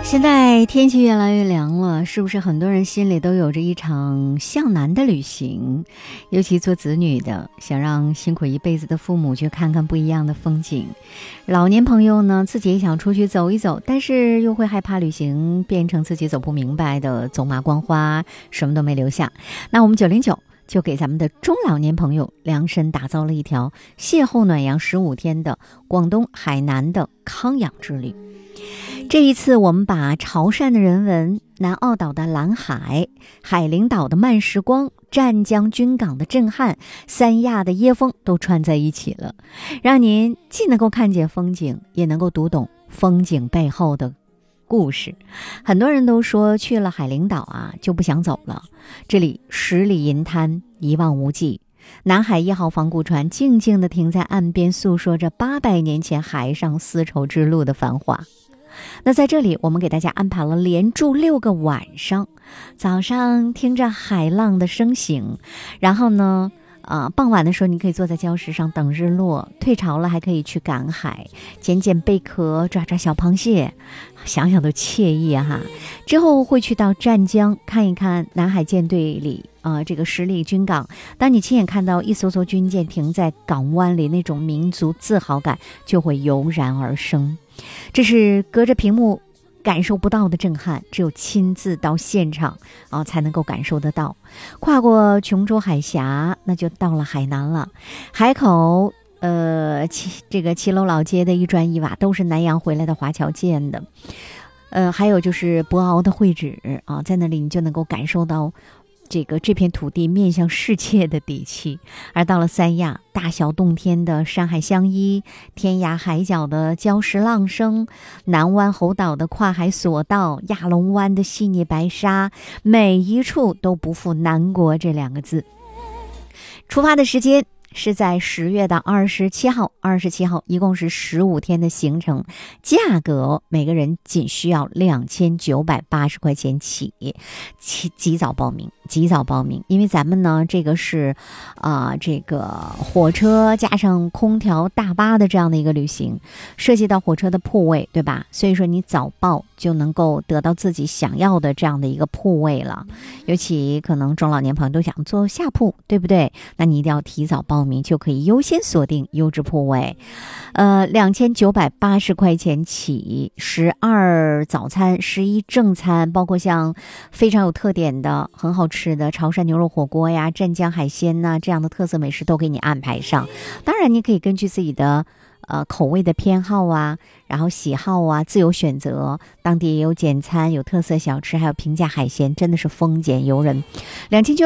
现在天气越来越凉了，是不是很多人心里都有着一场向南的旅行？尤其做子女的，想让辛苦一辈子的父母去看看不一样的风景。老年朋友呢，自己也想出去走一走，但是又会害怕旅行变成自己走不明白的走马观花，什么都没留下。那我们909就给咱们的中老年朋友量身打造了一条邂逅暖阳15天的广东海南的康养之旅。这一次我们把潮汕的人文、南澳岛的蓝海、海陵岛的慢时光、湛江军港的震撼、三亚的椰风都串在一起了，让您既能够看见风景，也能够读懂风景背后的故事。很多人都说去了海陵岛啊就不想走了，这里十里银滩一望无际，南海1号防古船静静地停在岸边，诉说着800年前海上丝绸之路的繁华。那在这里我们给大家安排了连住6个晚上，早上听着海浪的声醒，然后呢傍晚的时候你可以坐在礁石上等日落，退潮了还可以去赶海，捡捡贝壳，抓抓小螃蟹，想想都惬意哈。之后会去到湛江看一看南海舰队里这个十里军港，当你亲眼看到一艘艘军舰停在港湾里，那种民族自豪感就会油然而生。这是隔着屏幕感受不到的震撼，只有亲自到现场才能够感受得到。跨过琼州海峡，那就到了海南了。海口这个骑楼老街的一砖一瓦都是南洋回来的华侨建的。还有就是博鳌的会址在那里你就能够感受到这片土地面向世界的底气。而到了三亚，大小洞天的山海相依，天涯海角的礁石浪声，南湾猴岛的跨海索道，亚龙湾的细腻白沙，每一处都不负南国这2个字。出发的时间是在10月的27号，一共是15天的行程，价格每个人仅需要2980块钱起，及早报名，因为咱们呢这个是这个火车加上空调大巴的这样的一个旅行，涉及到火车的铺位，对吧？所以说你早报就能够得到自己想要的这样的一个铺位了，尤其可能中老年朋友都想坐下铺，对不对？那你一定要提早报名，就可以优先锁定优质铺位。2980块钱起，12早餐，11正餐，包括像非常有特点的很好吃的潮汕牛肉火锅呀、湛江海鲜呐，这样的特色美食都给你安排上。当然你可以根据自己的口味的偏好啊，然后喜好啊，自由选择。当地也有简餐，有特色小吃，还有平价海鲜，真的是丰俭由人。2980